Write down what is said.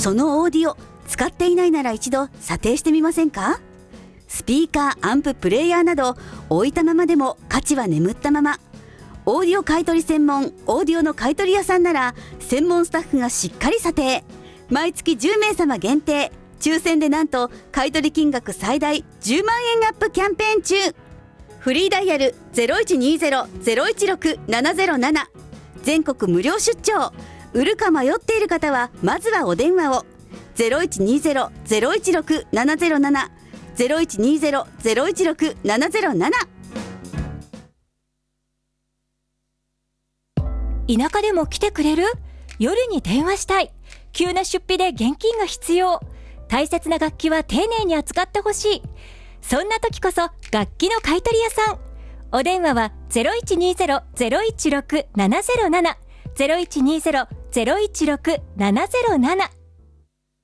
そのオーディオ使っていないなら一度査定してみませんか？スピーカー、アンプ、プレイヤーなど置いたままでも価値は眠ったまま。オーディオ買取専門オーディオの買取屋さんなら専門スタッフがしっかり査定。毎月10名様限定、抽選でなんと買取金額最大10万円アップキャンペーン中。フリーダイヤル 0120-016-707、 全国無料出張。売るか迷っている方はまずはお電話を。 0120-016-707、 0120-016-707。 田舎でも来てくれる？夜に電話したい。急な出費で現金が必要。大切な楽器は丁寧に扱ってほしい。そんな時こそ楽器の買取屋さん。お電話は 0120-016-707、 0120-016-707。